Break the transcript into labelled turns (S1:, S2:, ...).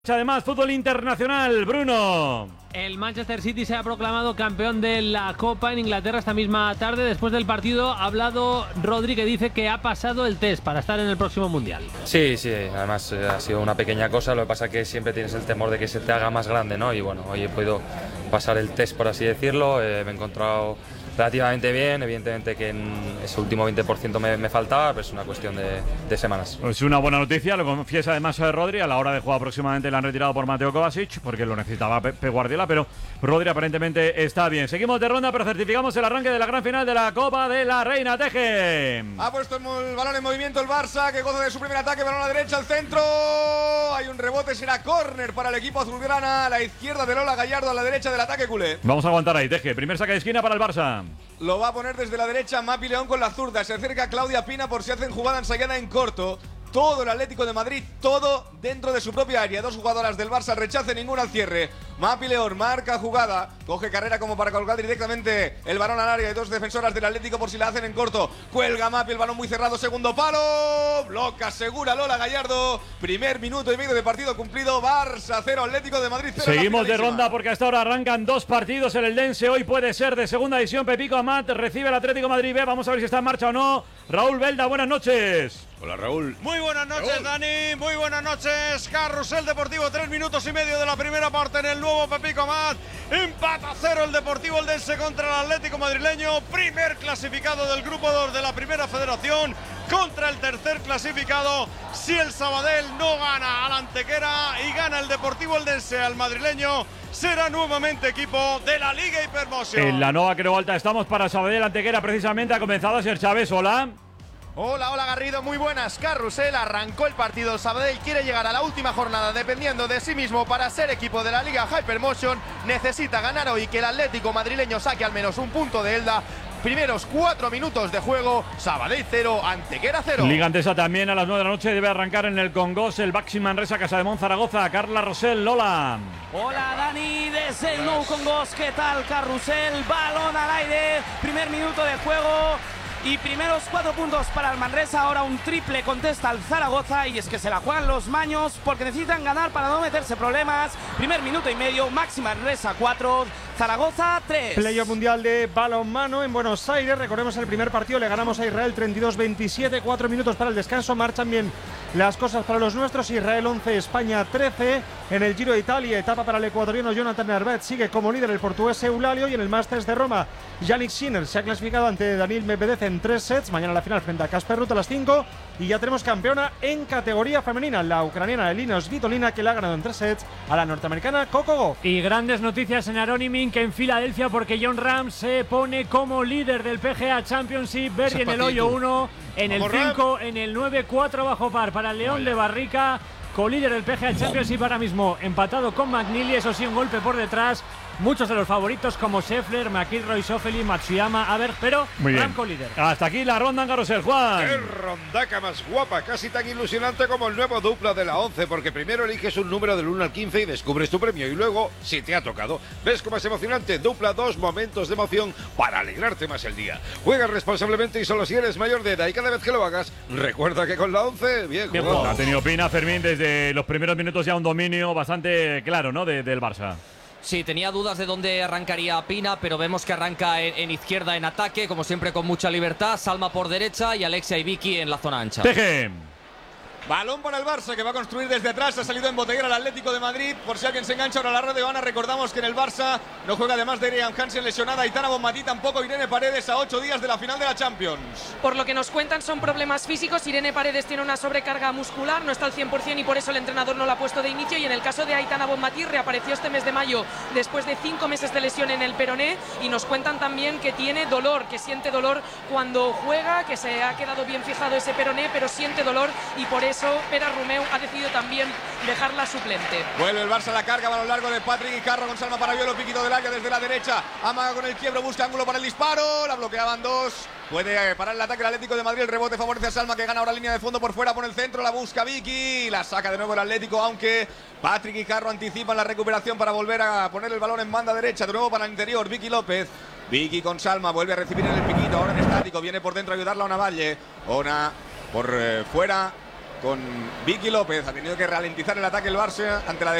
S1: Además, fútbol internacional, Bruno.
S2: El Manchester City se ha proclamado campeón de la Copa en Inglaterra esta misma tarde. Después del partido ha hablado Rodri, que dice que ha pasado el test para estar en el próximo Mundial.
S3: Sí, además ha sido una pequeña cosa, lo que pasa es que siempre tienes el temor de que se te haga más grande, ¿no? Y bueno, hoy he podido pasar el test, por así decirlo, me he encontrado relativamente bien, evidentemente que en ese último 20% me faltaba, pero es una cuestión de semanas.
S1: Es una buena noticia, lo confiesa además Rodri. A la hora de jugar próximamente le han retirado por Mateo Kovacic, porque lo necesitaba Pep Guardiola, pero Rodri aparentemente está bien. Seguimos de ronda, pero certificamos el arranque de la gran final de la Copa de la Reina. Teje.
S4: Ha puesto el balón en movimiento el Barça, que goza de su primer ataque, balón a la derecha, al centro. Hay un rebote, será córner para el equipo azulgrana, a la izquierda de Lola Gallardo, a la derecha del ataque culé.
S1: Vamos a aguantar ahí, Teje. Primer saque de esquina para el Barça.
S4: Lo va a poner desde la derecha Mapi León con la zurda. Se acerca Claudia Pina por si hacen jugada ensayada en corto. Todo el Atlético de Madrid, todo dentro de su propia área. Dos jugadoras del Barça, rechace ninguna al cierre. Mapi León marca jugada, coge carrera como para colgar directamente el balón al área. Hay dos defensoras del Atlético por si la hacen en corto. Cuelga Mapi, el balón muy cerrado, segundo palo. Bloca segura Lola Gallardo. Primer minuto y medio de partido cumplido. Barça 0, Atlético de Madrid 0.
S1: Seguimos de ronda porque hasta ahora arrancan dos partidos en el Dense. Hoy puede ser de segunda división. Pepico Amat recibe el Atlético de Madrid B. Vamos a ver si está en marcha o no. Raúl Belda, buenas noches.
S5: Hola Raúl.
S6: Muy buenas noches, Dani, muy buenas noches. Carrusel Deportivo, 3 minutos y medio de la primera parte en el nuevo Pepico Amat. Empata 0 el Deportivo Eldense contra el Atlético madrileño. Primer clasificado del grupo 2 de la Primera Federación contra el tercer clasificado. Si el Sabadell no gana al Antequera y gana el Deportivo Eldense al madrileño, será nuevamente equipo de la Liga Hypermotion.
S1: En la Nova Creu Alta estamos para Sabadell Antequera, precisamente ha comenzado a ser Chávez. Hola.
S7: Hola Garrido, muy buenas. Carrusel, arrancó el partido. El Sabadell quiere llegar a la última jornada dependiendo de sí mismo para ser equipo de la Liga Hypermotion. Necesita ganar hoy, que el Atlético madrileño saque al menos un punto de Elda. Primeros 4 minutos de juego, Sabadell 0, Antequera 0.
S1: Liga Andesa también a las 9 de la noche debe arrancar en el Congos el Baxi Manresa Casademont Zaragoza. Carla Rosell, Lola.
S8: Hola Dani, desde el Nou Congos, ¿qué tal? Carrusel, balón al aire, primer minuto de juego. Y primeros 4 puntos para el Manresa, ahora un triple contesta al Zaragoza, y es que se la juegan los maños porque necesitan ganar para no meterse problemas. Primer minuto y medio, Maxi Manresa 4, Zaragoza 3.
S9: Playoff mundial de balonmano en Buenos Aires. Recordemos el primer partido, le ganamos a Israel 32-27, 4 minutos para el descanso. Marchan bien las cosas para los nuestros. Israel 11, España 13. En el Giro de Italia, etapa para el ecuatoriano Jonathan Narváez, sigue como líder el portugués Eulalio. Y en el Masters de Roma, Yannick Sinner se ha clasificado ante Daniil Medvedev en 3 sets. Mañana la final frente a Casper Ruud a las 5. Y ya tenemos campeona en categoría femenina, la ucraniana Elina Svitolina, que la ha ganado en 3 sets a la norteamericana Coco Gauff.
S2: Y grandes noticias en Aronimink, en Filadelfia, porque John Ram se pone como líder del PGA Championship. Berry en el hoyo 1, en el 5, en el 9, 4 bajo par para el León de Barrica. Co-líder del PGA Championship ahora mismo, empatado con McNeely, eso sí, un golpe por detrás. Muchos de los favoritos como Scheffler, McIlroy, Schauffele, Matsuyama, Aberg, pero Ram co-líder.
S1: Hasta aquí la ronda en Carrusel, Juan.
S5: ¡Qué rondaca más guapa! Casi tan ilusionante como el nuevo dupla de la 11, porque primero eliges un número del 1 al 15 y descubres tu premio, y luego, si te ha tocado, ves cómo es emocionante. Dupla 2 momentos de emoción para alegrarte más el día. Juega responsablemente y solo si eres mayor de edad, y cada vez que lo hagas, recuerda que con la 11, bien jugado.
S1: Ha tenido Pina, Fermín, desde los primeros minutos ya un dominio bastante claro, ¿no?, del Barça.
S10: Sí, tenía dudas de dónde arrancaría Pina, pero vemos que arranca en izquierda en ataque, como siempre con mucha libertad. Salma por derecha y Alexia y Vicky en la zona ancha.
S1: Teje.
S4: Balón para el Barça, que va a construir desde atrás. Ha salido en botellera el Atlético de Madrid. Por si alguien se engancha ahora a la red de Habana, recordamos que en el Barça no juega, además de Iriam Hansen lesionada, Aitana Bonmatí, tampoco Irene Paredes, a 8 días de la final de la Champions.
S11: Por lo que nos cuentan son problemas físicos. Irene Paredes tiene una sobrecarga muscular, no está al 100% y por eso el entrenador no la ha puesto de inicio. Y en el caso de Aitana Bonmatí, reapareció este mes de mayo después de 5 meses de lesión en el peroné, y nos cuentan también que tiene dolor, que siente dolor cuando juega, que se ha quedado bien fijado ese peroné, pero siente dolor, y por eso Pera Romeu ha decidido también dejarla suplente.
S4: Vuelve el Barça a la carga, balón largo de Patrick Guijarro con Salma Parabiolo, piquito del área desde la derecha, amaga con el quiebro, busca ángulo para el disparo, la bloqueaban dos. Puede parar el ataque el Atlético de Madrid, el rebote favorece a Salma, que gana ahora línea de fondo por fuera, por el centro, la busca Vicky, la saca de nuevo el Atlético, aunque Patrick Guijarro anticipa en la recuperación para volver a poner el balón en banda derecha, de nuevo para el interior, Vicky López. Vicky con Salma, vuelve a recibir en el piquito, ahora en estático, viene por dentro a ayudarla a Ona Valle. Ona por fuera. con Vicky López. Ha tenido que ralentizar el ataque el Barça ante la